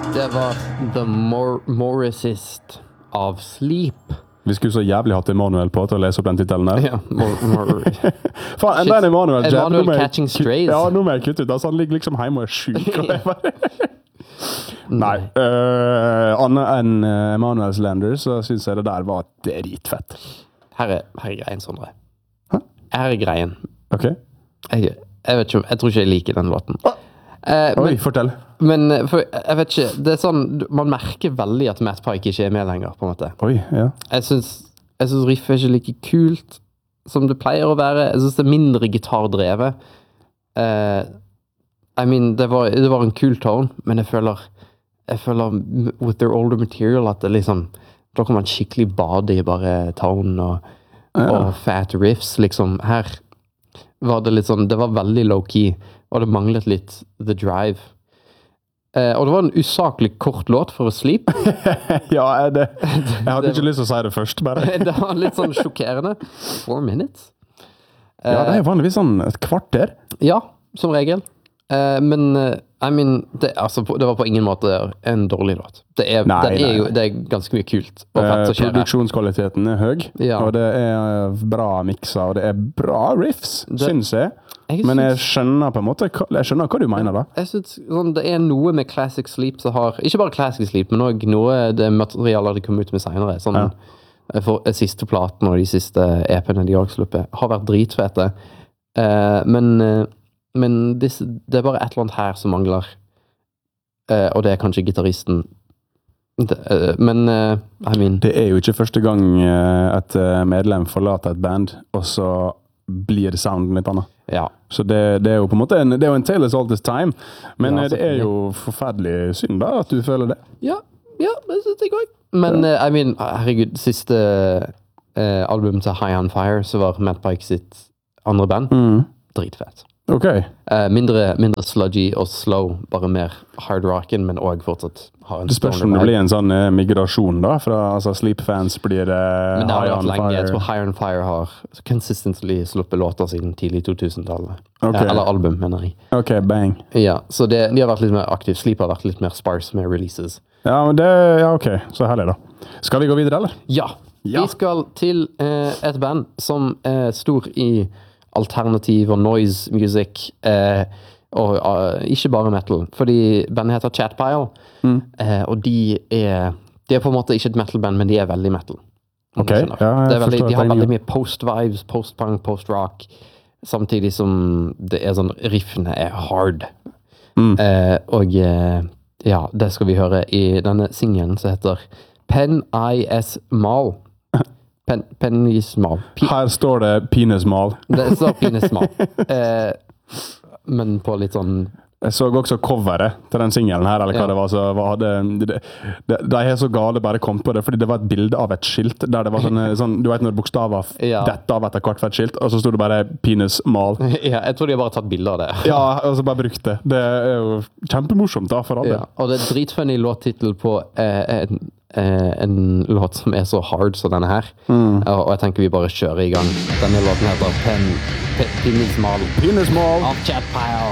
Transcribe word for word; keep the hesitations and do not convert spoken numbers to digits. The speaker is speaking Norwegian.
Det var The Mor Morrisist av Sleep. Vi skulle så jævlig hatt Emanuel på til å lese opp den titelen der. Ja, mor, mor. Faen, enda en Emanuel. Emanuel Catching Strays. Ja, nå må jeg kutte ut. Altså, han ligger liksom hjemme og er syk. Nei. Uh, annet enn uh, Emanuels Lander, så synes jeg det der var dritfett. Her er, her er greien, Sondre. Hæ? Her er greien. Ok. Jeg, jeg vet ikke, jeg tror ikke jeg liker den låten. Ah. Eh, Oi, men, fortell. Men for, jeg vet ikke, det er sånn, man merker veldig at Matt Pike ikke er med lenger, på en måte. Oi, ja. Jeg synes, jeg synes riffet er ikke like kult som det pleier å være. Jeg synes det er mindre gitardrevet. Uh, I mean, det var, det var en kul tone, men jeg føler, jeg føler with their older material at det liksom, da kan man skikkelig bade i bare tone og, ja. og fat riffs, liksom. Her var det litt sånn, det var veldig low-key, og det manglet litt the drive. Eh, og det var en usaklig kort låt for å sleep. Ja, det, jeg hadde det, ikke lyst til å si det først, bare. Det var litt sånn sjokkerende. Four minutes. Eh, ja, det er vanligvis sånn et kvarter. Ja, som regel. Eh, men, I mean, det, altså, det var på ingen måte en dårlig låt. Det er, nei, det er, nei, jo, det er ganske mye kult og fett som skjer. Produksjonskvaliteten er høy, ja. Og det er bra mikser, og det er bra riffs, det, synes jeg. jeg men jeg skjønner på en måte, jeg skjønner hva du mener da. Jeg synes sånn, det er noe med Classic Sleep som har, ikke bare Classic Sleep, men også noe det materialet de kom ut med senere. Sånn, ja. For siste platen og de siste E P-ene de har sluppet, har vært dritfete. Uh, men... Uh, Men this, det er bare et eller annet her som mangler. Uh, og det er kanskje gitaristen. Det, uh, men, uh, I mean... Det er jo ikke første gang uh, et medlem forlater et band, og så blir sounden litt annet. Ja. Så det, det er jo på en måte en, det er jo en tale is all this time. Men ja, det er jo forferdelig synd da, at du føler det. Ja, ja det synes jeg også. Men, uh, I mean, herregud, siste uh, album til High on Fire, så var Matt Pike sitt andre band. Mm. Dritfett. Ok. Uh, mindre, mindre sludgy og slow, bare mer hard rockin', men også fortsatt har en det spørs om det blir en sånn uh, migrasjon da, fra altså, Sleep-fans blir uh, men det har High vært on lenge, Fire. Jeg tror High on Fire har consistently sluppet låter siden tidlig to tusen-tallet. Okay. Uh, eller album, mener jeg. Ok, bang. Ja, så det, de har vært litt mer aktiv. Sleep har vært litt mer sparse med releases. Ja, men det, ja, ok. Så herlig da. Skal vi gå videre, eller? Ja. ja. Vi skal til uh, et band som er stor i alternativ og noise music, eh, og uh, ikke bare metal, fordi bandet heter Chatpile, mm. eh, og de er, de er på en måte ikke et metal-band, men de er veldig metal. Ok, ja, jeg veldig, De har tegningen. veldig mye post-vibes, post-punk, post-rock, samtidig som det er sånn, riffene er hard. Mm. Eh, og eh, ja, det skal vi høre i denne singelen som heter Pen I S Mal. Pen, penismal. P Her står det penismal. Det står penismal. eh, men på litt sånn... Jeg så også coveret til den singelen her, eller hva ja. det var, så var det, det, det, de er så gale bare kom på det, fordi det var et bilde av et skilt, der det var sånn, sånn du vet når bokstaver ja. dette av etter hvert for et skilt, og så stod det bare penismal. Ja, jeg tror de har bare tatt bilder av det. Ja, og så bare brukt det. Det er jo kjempemorsomt da, for alle. Ja. Og det er dritfunny låttitel på eh, en Eh, en låt som er så hard som denne her. Mm. Og, og jeg tenker vi bare kjører i gang. Denne låten heter Pen, Pen, Penismal. Penismal. Av Chatpile.